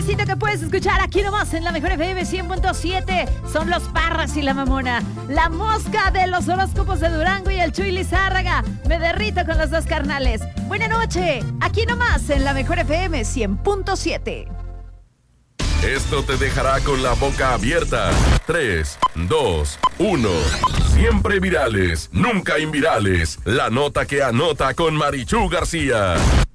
chismecito que puedes escuchar aquí nomás en la Mejor FM 100.7. Son los Parras y la Mamona. La Mosca de los horóscopos de Durango y el Chuy Lizárraga. Me derrito con los dos carnales. Buena noche, aquí nomás en la Mejor FM 100.7. Esto te dejará con la boca abierta. 3, 2, 1. Siempre virales, nunca invirales. La nota que anota con Marichú García.